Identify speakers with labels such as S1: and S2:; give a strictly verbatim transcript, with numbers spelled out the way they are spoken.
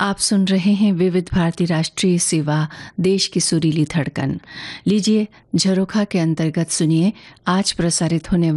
S1: आप सुन रहे हैं विविध भारती राष्ट्रीय सेवा, देश की सुरीली धड़कन। लीजिए झरोखा के अंतर्गत सुनिए आज प्रसारित होने